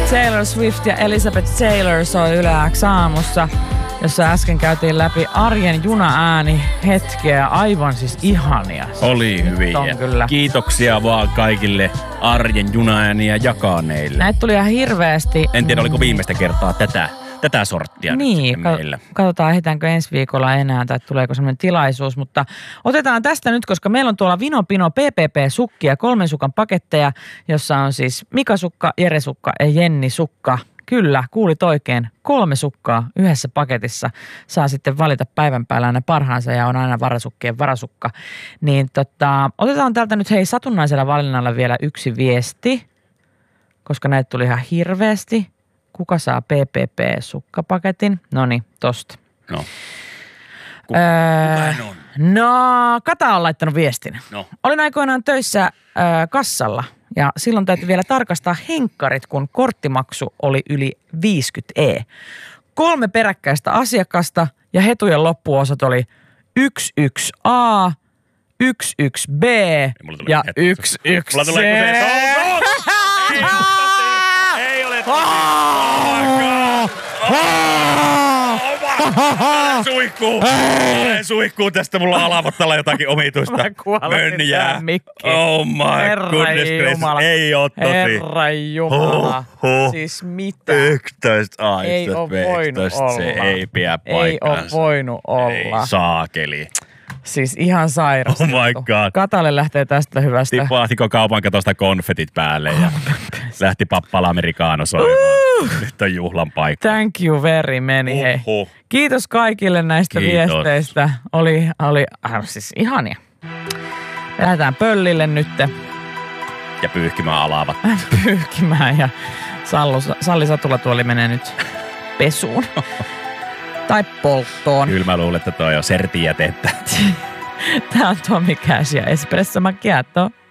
Taylor Swift ja Elizabeth Taylor soi Yle X aamussa, jossa äsken käytiin läpi arjen juna-ääni hetkeä. Aivan siis ihania. Oli hyviä. Kiitoksia vaan kaikille arjen juna-ääniä jakaneille. Näitä tuli ihan hirveästi. En tiedä, oliko viimeistä kertaa tätä sorttia niin, meillä. Katsotaan, ehditäänkö ensi viikolla enää tai tuleeko semmoinen tilaisuus. Mutta otetaan tästä nyt, koska meillä on tuolla Vino Pino PPP-sukkia, 3 sukan paketteja, jossa on siis Mika Sukka, Jere Sukka ja Jenni Sukka. Kyllä, kuulit oikein. 3 sukkaa yhdessä paketissa. Saa sitten valita päivän päällä aina parhaansa ja on aina varasukkien varasukka. Niin otetaan täältä nyt satunnaisella valinnalla vielä yksi viesti, koska näitä tuli ihan hirveästi. Kuka saa PPP-sukkapaketin? Noniin, tosta. No. Kuka on? No, Kata on laittanut viestin. No. Olin aikoinaan töissä kassalla ja silloin täytyy vielä tarkastaa henkkarit, kun korttimaksu oli yli 50 €. 3 peräkkäistä asiakasta ja hetujen loppuosat oli 11A, 11B ja 11C. Ei ole suihkuu tästä, mulla on alavottalla jotakin omituista mönjää. Oh my goodness gracious, ei oo tosi. Herran Jumala. Siis mitä? 11 ei oo voinut olla. Se ei pidä paikkaansa. Ei oo voinut olla. Ei saakeli. Siis ihan sairas. Oh my god. Katalle lähtee tästä hyvästä. Tipahtiko kaupan katosta konfetit päälle ja lähti Pappala Americano soimaan. Nyt on juhlan paikka. Thank you very many. Hei. Kiitos kaikille näistä viesteistä. Oli siis ihania. Lähdetään pöllille nyt. Ja pyyhkimään alavat. Pyyhkimään ja Salli Satulatuoli menee nyt pesuun. Tai polttoon. Kyllä mä luulen, että toi on sertijätettä. Tää on Tommy Cash ja Espresso Macchiato.